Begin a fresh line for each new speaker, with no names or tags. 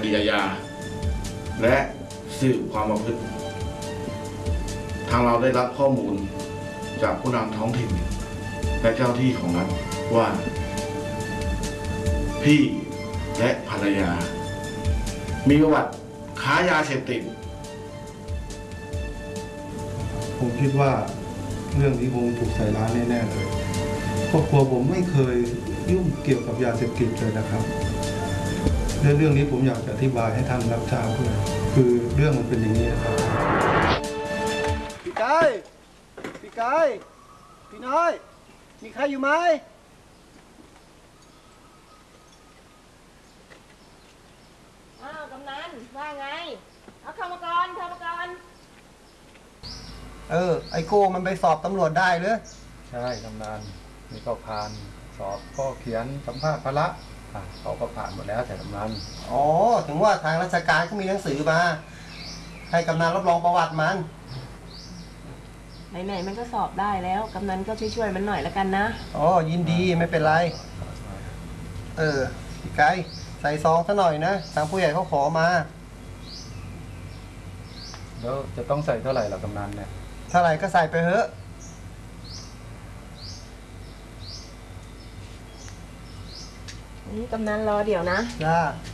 ดีอาญาและสืบความประพฤติทางเราได้รับข้อมูลจากผู้นำท้องถิ่นและเจ้าที่ของรัฐว่า พี่และภรรยา มีประวัติค้ายาเสพติด
ผมคิดว่าเรื่องนี้คงถูกใส่ร้ายแน่ๆเลยครอบครัวผมไม่เคยยุ่งเกี่ยวกับยาเสพติดเลยนะครับเรื่องนี้ผมอยากจะอธิบายให้ท่านรับทราบด้วยคือเรื่องมันเป็นอย่างนี้นะครับ
พี่กายพี่น้อยมีใครอยู่ไหม
อ้าวกำนันว่าไงเอาเข้ามาก่อน
ไอโก้มันไปสอบตำรวจได้หรือ
ใช่กำนันนี่ก็ผ่านสอบก็เขียนสัมภาษณ์พละเขาก็ผ่านหมดแล้วแต่กำนัน
อ๋อถึงว่าทางราชการเขามีหนังสือมาให้กำนันรับรองประวัติมัน
ไหนๆมันก็สอบได้แล้วกำนันก็ช่วยมันหน่อยแล้วกันนะ
อ๋อยินดีไม่เป็นไรพี่ไก่ใส่ซองซะหน่อยนะทางผู้ใหญ่เขาขอมา
แล้วจะต้องใส่เท่าไหร่ล่ะกำนันเนี่ย
เท่าไหร่ก็ใส่ไปเถอะ
กำนันรอเดี๋ยวนะ
จ้า